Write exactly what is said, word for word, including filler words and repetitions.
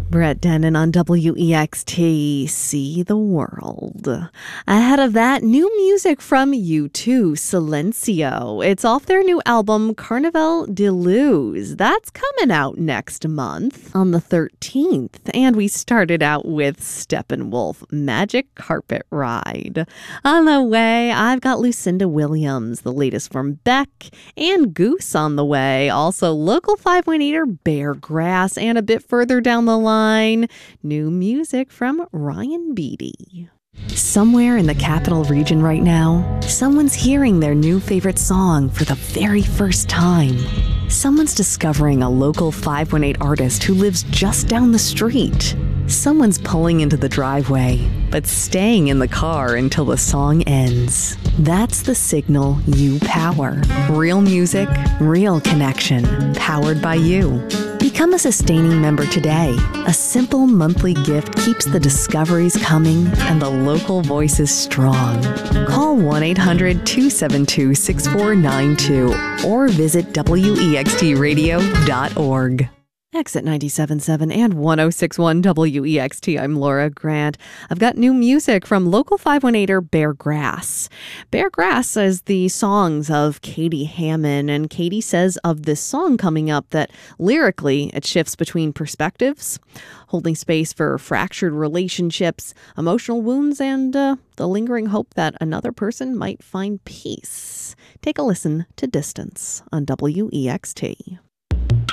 Brett Dennen on W E X T, See the World. Ahead of that, new music from U two, Silencio. It's off their new album, Carnaval de Luz. That's coming out next month on the thirteenth. And we started out with Steppenwolf, Magic Carpet Ride. On the way, I've got Lucinda Williams, the latest from Beck, and Goose on the way. Also, local five one eighter Bear Grass, and a bit further down the line, new music from Ryan Beatty. Somewhere in the capital region right now, someone's hearing their new favorite song for the very first time. Someone's discovering a local five one eight artist who lives just down the street. Someone's pulling into the driveway, but staying in the car until the song ends. That's the signal you power. Real music, real connection, powered by you. Become a sustaining member today. A simple monthly gift keeps the discoveries coming and the local voices strong. Call one eight hundred two seven two six four nine two or visit W E X T radio dot org. Exit ninety-seven point seven and one oh six point one W E X T. I'm Laura Grant. I've got new music from local five one eighter Bear Grass. Bear Grass is the songs of Katie Hammond, and Katie says of this song coming up that lyrically it shifts between perspectives, holding space for fractured relationships, emotional wounds, and uh, the lingering hope that another person might find peace. Take a listen to Distance on W E X T.